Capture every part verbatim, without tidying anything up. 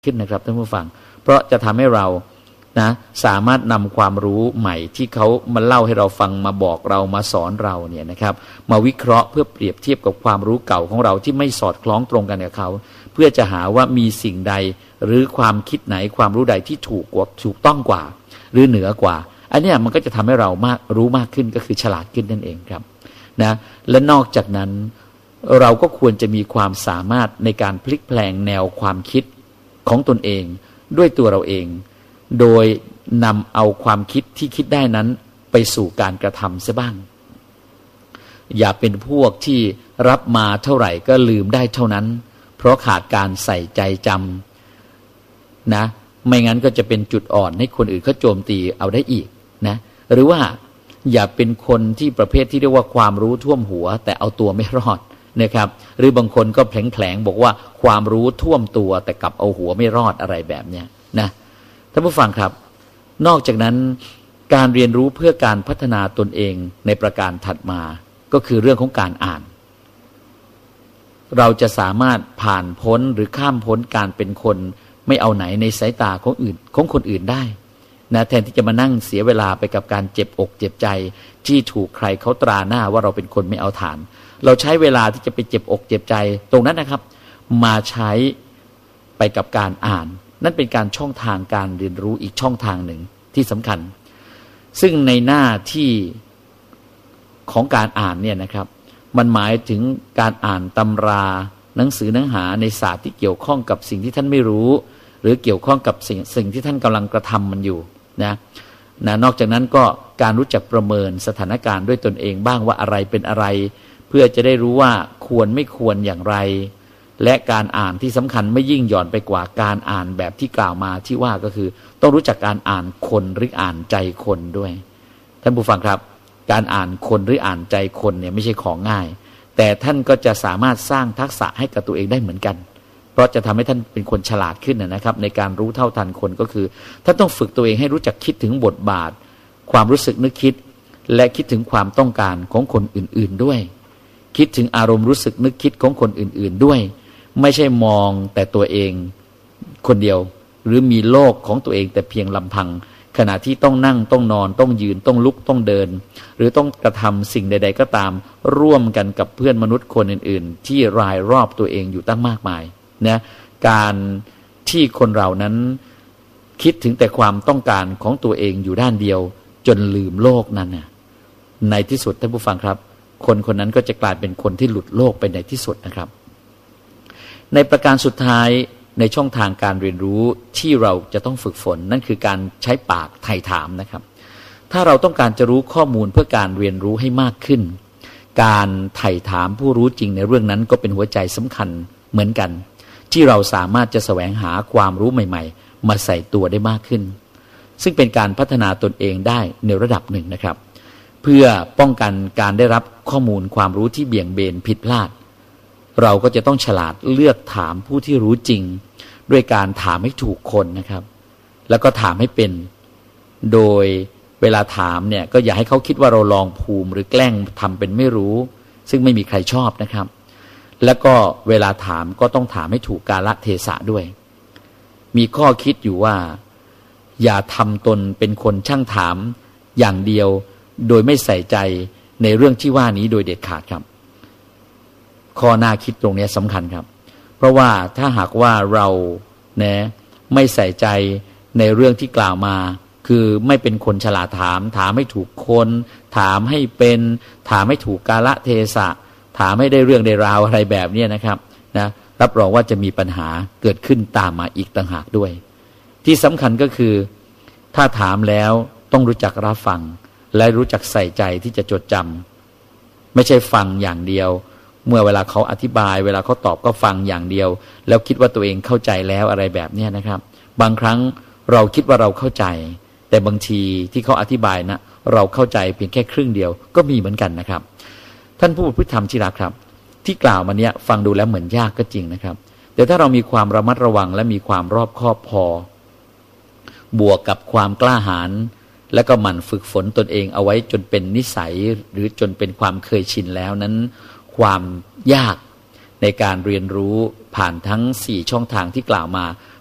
ขึ้นนะครับท่านผู้ฟังเพราะจะทำให้เรานะสามารถนำความรู้ใหม่ที่เขามาเล่าให้เราฟังมาบอกเรามาสอนเราเนี่ยนะครับมาวิเคราะห์เพื่อเปรียบเทียบกับความรู้เก่าของเราที่ไม่สอดคล้องตรงกันกับเขาเพื่อจะหาว่ามีสิ่งใดหรือความคิดไหนความรู้ใดที่ถูกกว่าถูกต้องกว่าหรือเหนือกว่าอันนี้มันก็จะทำให้เรามากรู้มากขึ้นก็คือฉลาดขึ้นนั่นเองครับนะและนอกจากนั้นเราก็ควรจะมีความสามารถในการพลิกแปลงแนวความคิดของตนเองด้วยตัวเราเองโดยนำเอาความคิดที่คิดได้นั้นไปสู่การกระทำซะบ้างอย่าเป็นพวกที่รับมาเท่าไหร่ก็ลืมได้เท่านั้นเพราะขาดการใส่ใจจำนะไม่งั้นก็จะเป็นจุดอ่อนให้คนอื่นเขาโจมตีเอาได้อีกนะหรือว่าอย่าเป็นคนที่ประเภทที่เรียกว่าความรู้ท่วมหัวแต่เอาตัวไม่รอดนะครับหรือบางคนก็แผลงๆบอกว่าความรู้ท่วมตัวแต่กลับเอาหัวไม่รอดอะไรแบบเนี้ยนะท่านผู้ฟังครับนอกจากนั้นการเรียนรู้เพื่อการพัฒนาตนเองในประการถัดมาก็คือเรื่องของการอ่านเราจะสามารถผ่านพ้นหรือข้ามพ้นการเป็นคนไม่เอาไหนในสายตาของอื่นของคนอื่นได้นะแทนที่จะมานั่งเสียเวลาไปกับการเจ็บอกเจ็บใจที่ถูกใครเขาตราหน้าว่าเราเป็นคนไม่เอาฐานเราใช้เวลาที่จะไปเจ็บอกเจ็บใจตรงนั้นนะครับมาใช้ไปกับการอ่านนั่นเป็นการช่องทางการเรียนรู้อีกช่องทางหนึ่งที่สำคัญซึ่งในหน้าที่ของการอ่านเนี่ยนะครับมันหมายถึงการอ่านตำราหนังสือเนื้อหาในศาสตร์ที่เกี่ยวข้องกับสิ่งที่ท่านไม่รู้หรือเกี่ยวข้องกับสิ่งสิ่งที่ท่านกำลังกระทำมันอยู่นะนะนอกจากนั้นก็การรู้จักประเมินสถานการณ์ด้วยตนเองบ้างว่าอะไรเป็นอะไรเพื่อจะได้รู้ว่าควรไม่ควรอย่างไรและการอ่านที่สำคัญไม่ยิ่งหย่อนไปกว่าการอ่านแบบที่กล่าวมาที่ว่าก็คือต้องรู้จักการอ่านคนหรืออ่านใจคนด้วยท่านผู้ฟังครับการอ่านคนหรืออ่านใจคนเนี่ยไม่ใช่ของง่ายแต่ท่านก็จะสามารถสร้างทักษะให้กับตัวเองได้เหมือนกันเพราะจะทำให้ท่านเป็นคนฉลาดขึ้นนะครับในการรู้เท่าทันคนก็คือท่านต้องฝึกตัวเองให้รู้จักคิดถึงบทบาทความรู้สึกนึกคิดและคิดถึงความต้องการของคนอื่นๆด้วยคิดถึงอารมณ์รู้สึกนึกคิดของคนอื่นๆด้วยไม่ใช่มองแต่ตัวเองคนเดียวหรือมีโลกของตัวเองแต่เพียงลำพังขณะที่ต้องนั่งต้องนอนต้องยืนต้องลุกต้องเดินหรือต้องกระทำสิ่งใดๆก็ตามร่วมกันกับเพื่อนมนุษย์คนอื่นๆที่รายรอบตัวเองอยู่ตั้งมากมายนะการที่คนเรานั้นคิดถึงแต่ความต้องการของตัวเองอยู่ด้านเดียวจนลืมโลกนั้นน่ะในที่สุดท่านผู้ฟังครับคนคนนั้นก็จะกลายเป็นคนที่หลุดโลกไปในที่สุดนะครับในประการสุดท้ายในช่องทางการเรียนรู้ที่เราจะต้องฝึกฝนนั่นคือการใช้ปากไถ่ถามนะครับถ้าเราต้องการจะรู้ข้อมูลเพื่อการเรียนรู้ให้มากขึ้นการไถ่ถามผู้รู้จริงในเรื่องนั้นก็เป็นหัวใจสำคัญเหมือนกันที่เราสามารถจะแสวงหาความรู้ใหม่ๆมาใส่ตัวได้มากขึ้นซึ่งเป็นการพัฒนาตนเองได้ในระดับหนึ่งนะครับเพื่อป้องกันการได้รับข้อมูลความรู้ที่เบี่ยงเบนผิดพลาดเราก็จะต้องฉลาดเลือกถามผู้ที่รู้จริงด้วยการถามให้ถูกคนนะครับแล้วก็ถามให้เป็นโดยเวลาถามเนี่ยก็อย่าให้เขาคิดว่าเราลองภูมิหรือแกล้งทำเป็นไม่รู้ซึ่งไม่มีใครชอบนะครับแล้วก็เวลาถามก็ต้องถามให้ถูกกาลเทศะด้วยมีข้อคิดอยู่ว่าอย่าทำตนเป็นคนช่างถามอย่างเดียวโดยไม่ใส่ใจในเรื่องที่ว่านี้โดยเด็ดขาดครับข้อหน้าคิดตรงนี้สำคัญครับเพราะว่าถ้าหากว่าเราเนี่ยไม่ใส่ใจในเรื่องที่กล่าวมาคือไม่เป็นคนฉลาดถามถามให้ถูกคนถามให้เป็นถามให้ถูกกาลเทศะถามให้ได้เรื่องได้ราวอะไรแบบนี้นะครับนะรับรองว่าจะมีปัญหาเกิดขึ้นตามมาอีกต่างหากด้วยที่สำคัญก็คือถ้าถามแล้วต้องรู้จักรับฟังและรู้จักใส่ใจที่จะจดจำไม่ใช่ฟังอย่างเดียวเมื่อเวลาเขาอธิบายเวลาเขาตอบก็ฟังอย่างเดียวแล้วคิดว่าตัวเองเข้าใจแล้วอะไรแบบนี้นะครับบางครั้งเราคิดว่าเราเข้าใจแต่บางทีที่เขาอธิบายนะเราเข้าใจเพียงแค่ครึ่งเดียวก็มีเหมือนกันนะครับท่านผู้ประพฤติธรรมที่รักครับที่กล่าวมาเนี้ยฟังดูแล้วเหมือนยากก็จริงนะครับแต่ถ้าเรามีความระมัดระวังและมีความรอบคอบพอบวกกับความกล้าหาญและก็หมั่นฝึกฝนตนเองเอาไว้จนเป็นนิสัยหรือจนเป็นความเคยชินแล้วนั้นความยากในการเรียนรู้ผ่านทั้งสี่ช่องทางที่กล่าวมา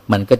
มันก็